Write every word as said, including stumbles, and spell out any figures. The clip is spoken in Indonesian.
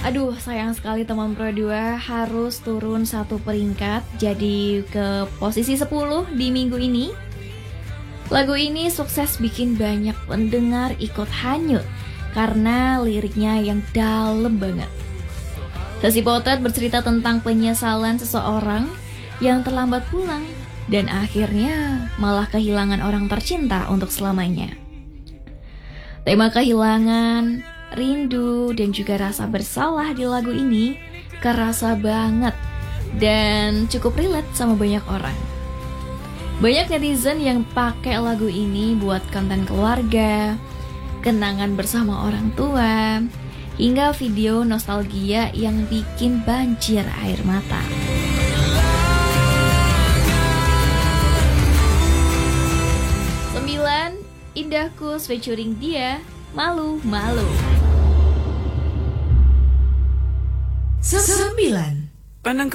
Aduh, sayang sekali teman Pro dua harus turun satu peringkat, jadi ke posisi sepuluh di minggu ini. Lagu ini sukses bikin banyak pendengar ikut hanyut karena liriknya yang dalam banget. Sesi Potret bercerita tentang penyesalan seseorang yang terlambat pulang dan akhirnya malah kehilangan orang tercinta untuk selamanya. Tema kehilangan, rindu, dan juga rasa bersalah di lagu ini kerasa banget dan cukup relate sama banyak orang. Banyak netizen yang pakai lagu ini buat konten keluarga, kenangan bersama orang tua, hingga video nostalgia yang bikin banjir air mata. Sembilan, Indahku featuring Dia, Malu Malu. Sembilan.